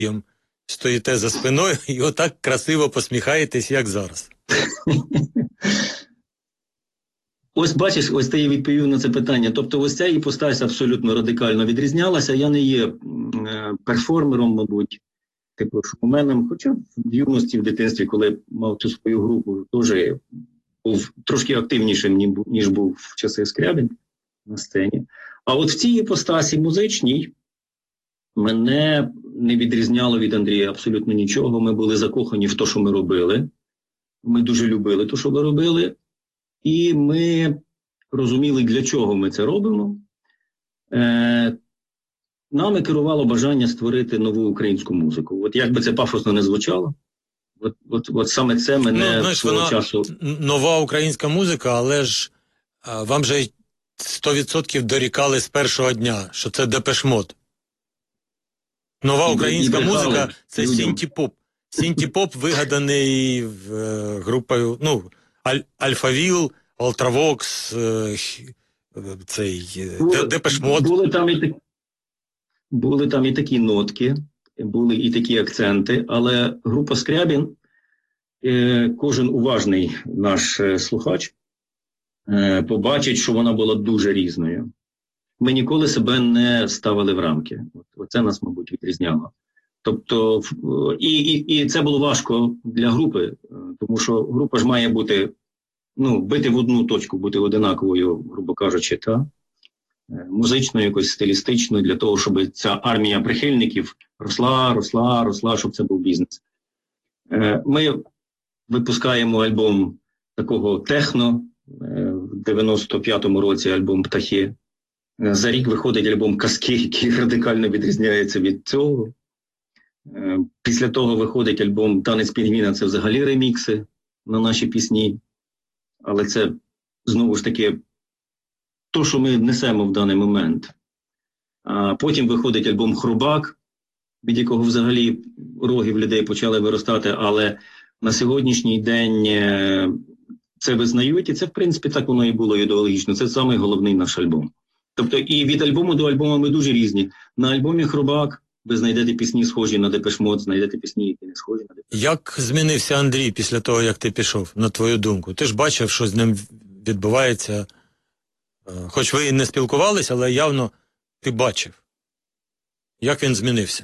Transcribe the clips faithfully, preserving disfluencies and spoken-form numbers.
стоїте за спиною і отак красиво посміхаєтесь, як зараз. Ось бачиш, ось ти і відповів на це питання. Тобто ось ця іпостась абсолютно радикально відрізнялася. Я не є е, перформером, мабуть, типу шоуменом, хоча в юності, в дитинстві, коли мав цю свою групу, теж був трошки активнішим, ніж був в часи Скрябін на сцені. А от в цій іпостасі музичній мене не відрізняло від Андрія абсолютно нічого. Ми були закохані в те, що ми робили. Ми дуже любили те, що ми робили. І ми розуміли, для чого ми це робимо. Е, нами керувало бажання створити нову українську музику. От як би це пафосно не звучало, от, от, от саме це мене ну, знаєш, свого вона часу... Нова українська музика, але ж а, вам же сто відсотків дорікали з першого дня, що це Депеш Мод. Нова І, українська і музика – це людям. синті-поп. Синті-поп вигаданий в, е, групою, ну, Аль, Альфа-Віл, Ультравокс, е, цей були, Депеш Мод. Були там, і так, були там і такі нотки, були і такі акценти, але група Скрябін, е, кожен уважний наш е, слухач, е, побачить, що вона була дуже різною. Ми ніколи себе не ставили в рамки. От, оце нас, мабуть, відрізняло. Тобто, і, і, і це було важко для групи, тому що група ж має бути, ну, бити в одну точку, бути одинаковою, грубо кажучи, та музично, якось стилістично, для того, щоб ця армія прихильників росла, росла, росла, щоб це був бізнес. Ми випускаємо альбом такого техно, в дев'яносто п'ятому році альбом «Птахи». За рік виходить альбом «Казки», який радикально відрізняється від цього. Після того виходить альбом «Танець пінгвіна», це взагалі ремікси на наші пісні. Але це, знову ж таки, то, що ми несемо в даний момент. А потім виходить альбом «Хробак», від якого взагалі роги в людей почали виростати, але на сьогоднішній день це визнають, і це, в принципі, так воно і було ідеологічно. Це самий головний наш альбом. Тобто і від альбому до альбому ми дуже різні. На альбомі «Хробак» ви знайдете пісні, схожі на Депеш Мод, знайдете пісні, які не схожі на Депеш Мод. Як змінився Андрій після того, як ти пішов, на твою думку? Ти ж бачив, що з ним відбувається. Хоч ви і не спілкувалися, але явно ти бачив. Як він змінився?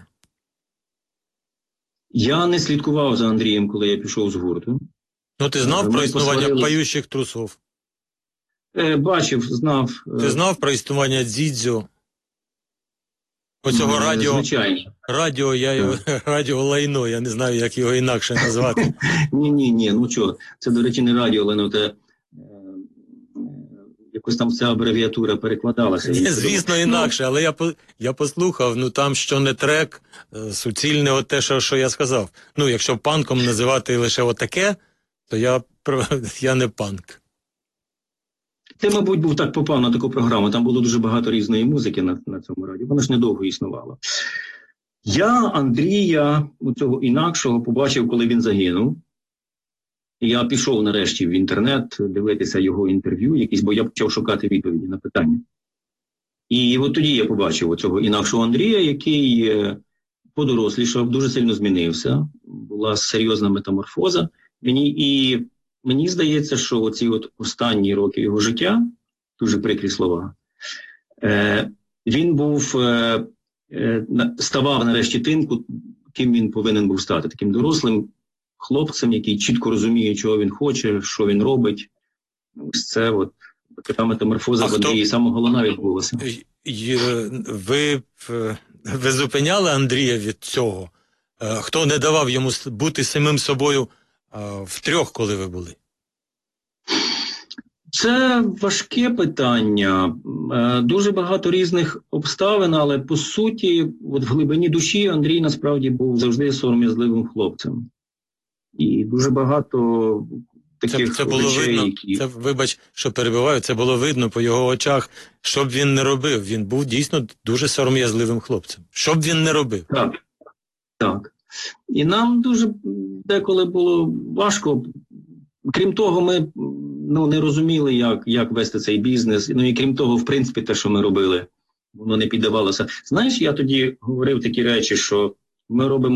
Я не слідкував за Андрієм, коли я пішов з гурту. Ну, ти знав ми про існування посварили... «Поющих трусов»? Е, бачив, знав. Ти знав про існування «Дзідзьо»? Оцього радіо, Звичайно. радіо, я його, радіо лайно, я не знаю, як його інакше назвати. Ні-ні-ні, ну що, це, до речі, не радіо лайно, це е, якось там ця абревіатура перекладалася. Ні, звісно, інакше, але я, я послухав, ну там що не трек, суцільне от те, що, що я сказав. Ну, якщо панком називати лише отаке, то я, я не панк. Ти, мабуть, був так попав на таку програму, там було дуже багато різної музики на, на цьому радіо, вона ж недовго існувала. Я Андрія, цього інакшого, побачив, коли він загинув. Я пішов нарешті в інтернет дивитися його інтерв'ю якісь, бо я почав шукати відповіді на питання. І от тоді я побачив оцього інакшого Андрія, який подорослішав, дуже сильно змінився, була серйозна метаморфоза. Мені і... Мені здається, що оці от останні роки його життя, дуже прикрі слова, е, він був, е, е, ставав нарешті тим, ким він повинен був стати. Таким дорослим хлопцем, який чітко розуміє, чого він хоче, що він робить. Ось це от така метаморфоза в Андрії, саме головна відбулася. Ви, ви зупиняли Андрія від цього? Хто не давав йому бути самим собою втрьох, коли ви були? Це важке питання. Дуже багато різних обставин, але по суті, от в глибині душі Андрій насправді був завжди сором'язливим хлопцем. І дуже багато таких це, це було речей, видно, які... це, вибач, що перебиваю, це було видно по його очах, що б він не робив. Він був дійсно дуже сором'язливим хлопцем. Що б він не робив. Так, так. І нам дуже деколи було важко. Крім того, ми ну, не розуміли, як, як вести цей бізнес. Ну і крім того, в принципі, те, що ми робили, воно не піддавалося. Знаєш, я тоді говорив такі речі, що Ми робимо